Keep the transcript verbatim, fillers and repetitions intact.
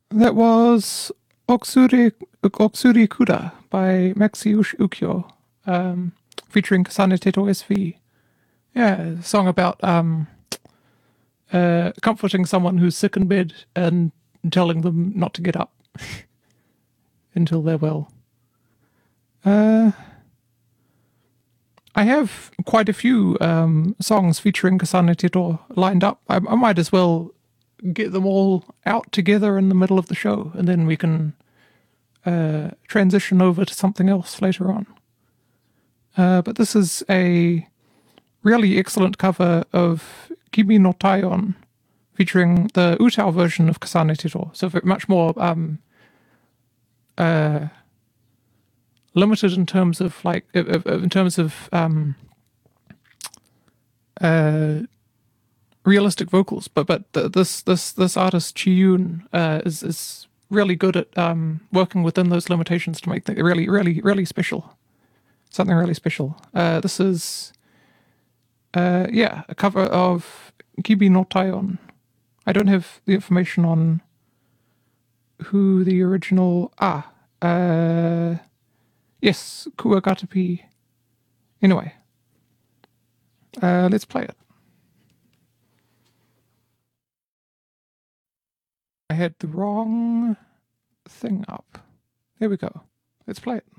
That was Oksuri, Oksuri Kuda by Maxi Ukyo, um, featuring Kasane Teto S V. Yeah, a song about um, uh, comforting someone who's sick in bed and telling them not to get up until they're well. Uh, I have quite a few um, songs featuring Kasane Teto lined up. I, I might as well get them all out together in the middle of the show, and then we can uh, transition over to something else later on. Uh, but this is a really excellent cover of Kimi no Taion, featuring the Utao version of Kasane Tito. So much more um, uh, limited in terms of like in terms of um, uh, realistic vocals. But but this this this artist Chiyun uh, is is really good at um, working within those limitations to make it really really really special. Something really special. Uh, this is, uh, yeah, a cover of Kimi no Taion. I don't have the information on who the original. Ah, uh, yes, Kuwagatapi. Anyway, uh, let's play it. I had the wrong thing up. There we go. Let's play it.